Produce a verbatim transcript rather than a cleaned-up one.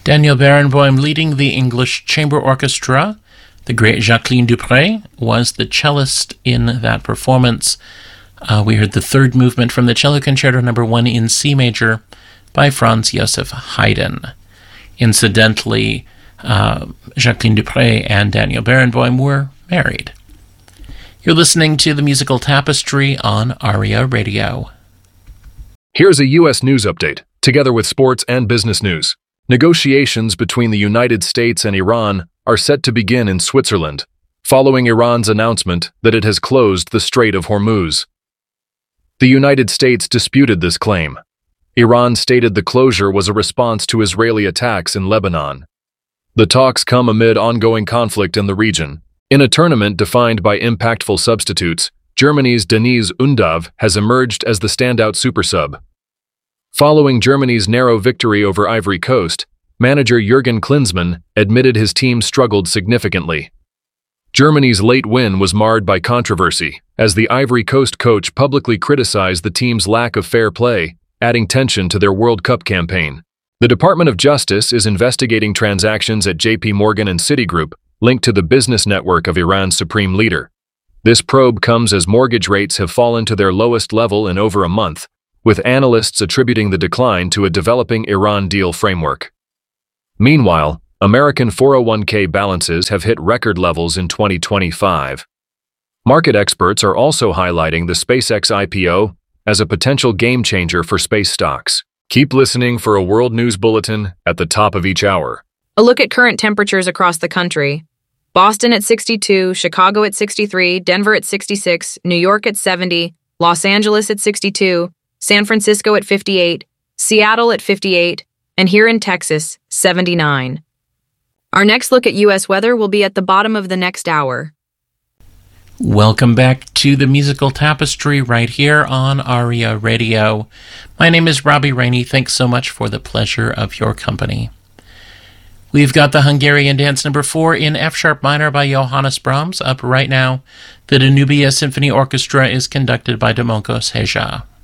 Daniel Barenboim leading the English Chamber Orchestra. The great Jacqueline Dupre was the cellist in that performance. Uh, we heard the third movement from the Cello Concerto Number One in C major by Franz Joseph Haydn. Incidentally, uh, Jacqueline Dupre and Daniel Barenboim were married. You're listening to the Musical Tapestry on ARIA Radio. Here's a U S news update, together with sports and business news. Negotiations between the United States and Iran are set to begin in Switzerland, following Iran's announcement that it has closed the Strait of Hormuz. The United States disputed this claim. Iran stated the closure was a response to Israeli attacks in Lebanon. The talks come amid ongoing conflict in the region. In a tournament defined by impactful substitutes, Germany's Denise Undav has emerged as the standout super sub. Following Germany's narrow victory over Ivory Coast, manager Jurgen Klinsmann admitted his team struggled significantly. Germany's late win was marred by controversy, as the Ivory Coast coach publicly criticized the team's lack of fair play, adding tension to their World Cup campaign. The Department of Justice is investigating transactions at J P Morgan and Citigroup linked to the business network of Iran's supreme leader. This probe comes as mortgage rates have fallen to their lowest level in over a month, with analysts attributing the decline to a developing Iran deal framework. Meanwhile, American four oh one k balances have hit record levels in twenty twenty-five. Market experts are also highlighting the SpaceX I P O as a potential game-changer for space stocks. Keep listening for a World News Bulletin at the top of each hour. A look at current temperatures across the country. Boston at sixty-two, Chicago at sixty-three, Denver at sixty-six, New York at seventy, Los Angeles at sixty-two, San Francisco at fifty-eight, Seattle at fifty-eight, and here in Texas, seventy-nine. Our next look at U S weather will be at the bottom of the next hour. Welcome back to the Musical Tapestry right here on ARIA Radio. My name is Robbie Rainey. Thanks so much for the pleasure of your company. We've got the Hungarian Dance Number four in F-sharp minor by Johannes Brahms up right now. The Danubia Symphony Orchestra is conducted by Domokos Hejja.